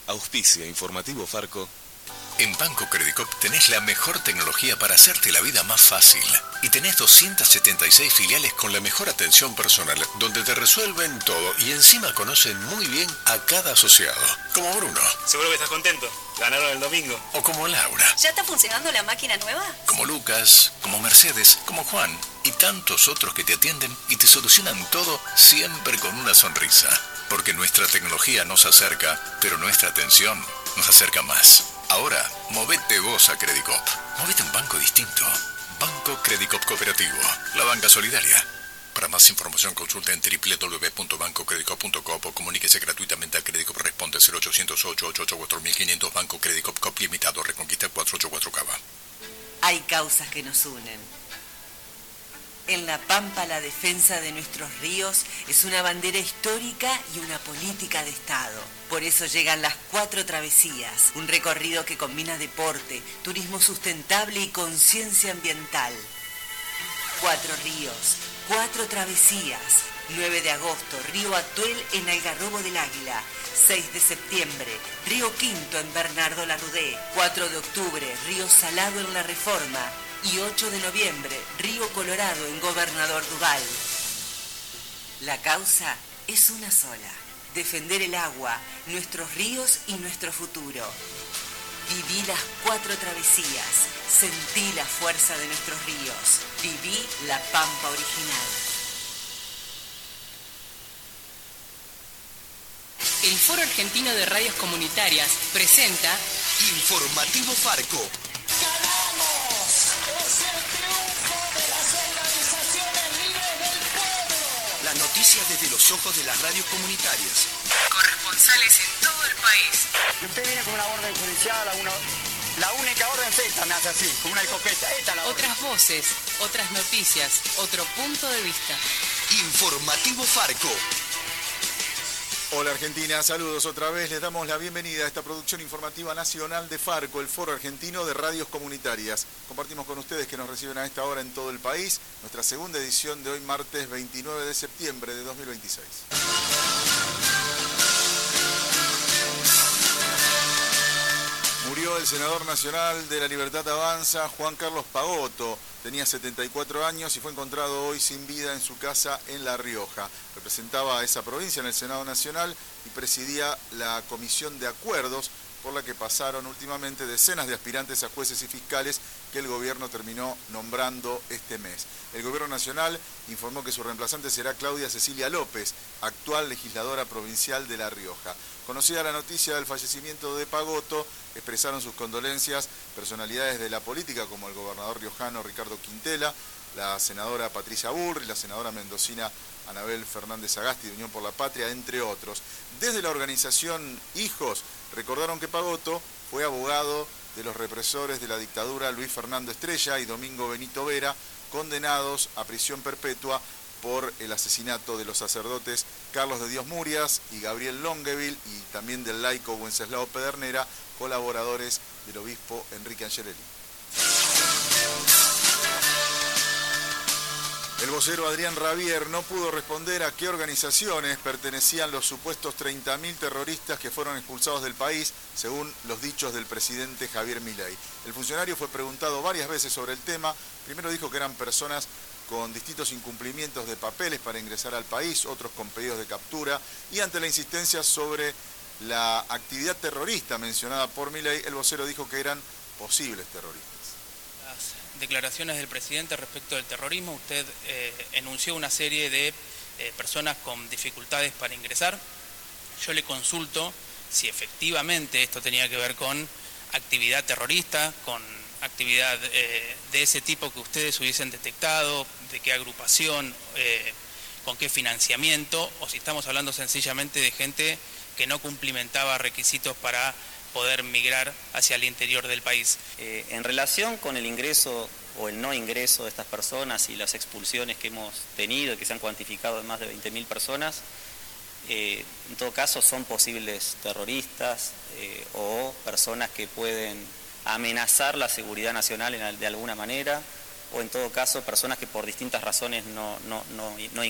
Auspicia Informativo Farco. En Banco Credicop tenés la mejor tecnología para hacerte la vida más fácil. Y tenés 276 filiales con la mejor atención personal, donde te resuelven todo y encima conocen muy bien a cada asociado. Como Bruno. Seguro que estás contento. Ganaron el domingo. O como Laura. ¿Ya está funcionando la máquina nueva? Como Lucas, como Mercedes, como Juan. Y tantos otros que te atienden y te solucionan todo siempre con una sonrisa. Porque nuestra tecnología nos acerca, pero nuestra atención nos acerca más. Ahora, movete vos a Credicop. Movete a un banco distinto. Banco Credicop Cooperativo. La banca solidaria. Para más información consulta en www.bancocredicop.com o comuníquese gratuitamente a Credicop. Responde 0800-888-4500. Banco Credicop Cop Limitado. Reconquista 484 Cava. Hay causas que nos unen. En La Pampa, la defensa de nuestros ríos es una bandera histórica y una política de Estado. Por eso llegan las 4 travesías, un recorrido que combina deporte, turismo sustentable y conciencia ambiental. 4 ríos, 4 travesías. 9 de agosto, Río Atuel en Algarrobo del Águila. 6 de septiembre, Río Quinto en Bernardo Larrudé. 4 de octubre, Río Salado en La Reforma. Y 8 de noviembre, Río Colorado en Gobernador Duval. La causa es una sola: defender el agua, nuestros ríos y nuestro futuro. Viví las 4 travesías, sentí la fuerza de nuestros ríos, viví la Pampa original. El Foro Argentino de Radios Comunitarias presenta Informativo Farco. Las noticias desde los ojos de las radios comunitarias. corresponsales en todo el país. Y usted viene con una orden judicial, la única orden esta me hace así, con una escopeta. Esta la orden. Otras voces, otras noticias, otro punto de vista. Informativo Farco. Hola Argentina, saludos otra vez. Les damos la bienvenida a esta producción informativa nacional de Farco, el Foro Argentino de Radios Comunitarias. Compartimos con ustedes que nos reciben a esta hora en todo el país nuestra segunda edición de hoy, martes 29 de septiembre de 2026. Murió el senador nacional de La Libertad Avanza, Juan Carlos Pagotto. Tenía 74 años y fue encontrado hoy sin vida en su casa en La Rioja. Representaba a esa provincia en el Senado Nacional y presidía la Comisión de Acuerdos, por la que pasaron últimamente decenas de aspirantes a jueces y fiscales que el gobierno terminó nombrando este mes. El gobierno nacional informó que su reemplazante será Claudia Cecilia López, actual legisladora provincial de La Rioja. Conocida la noticia del fallecimiento de Pagotto, expresaron sus condolencias personalidades de la política como el gobernador riojano Ricardo Quintela, la senadora Patricia Burri, la senadora mendocina Anabel Fernández Sagasti de Unión por la Patria, entre otros. Desde la organización Hijos recordaron que Pagotto fue abogado de los represores de la dictadura Luis Fernando Estrella y Domingo Benito Vera, condenados a prisión perpetua por el asesinato de los sacerdotes Carlos de Dios Murias y Gabriel Longueville, y también del laico Wenceslao Pedernera, colaboradores del obispo Enrique Angelelli. El vocero Adrián Rabier no pudo responder a qué organizaciones pertenecían los supuestos 30.000 terroristas que fueron expulsados del país, según los dichos del presidente Javier Milei. El funcionario fue preguntado varias veces sobre el tema. Primero dijo que eran personas con distintos incumplimientos de papeles para ingresar al país, otros con pedidos de captura, y ante la insistencia sobre la actividad terrorista mencionada por Milei, el vocero dijo que eran posibles terroristas. Declaraciones del presidente respecto del terrorismo, usted enunció una serie de personas con dificultades para ingresar. Yo le consulto si efectivamente esto tenía que ver con actividad terrorista, con actividad de ese tipo que ustedes hubiesen detectado, de qué agrupación, con qué financiamiento, o si estamos hablando sencillamente de gente que no cumplimentaba requisitos para poder migrar hacia el interior del país. En relación con el ingreso o el no ingreso de estas personas y las expulsiones que hemos tenido, que se han cuantificado en más de 20.000 personas, en todo caso son posibles terroristas o personas que pueden amenazar la seguridad nacional de alguna manera, o en todo caso personas que por distintas razones no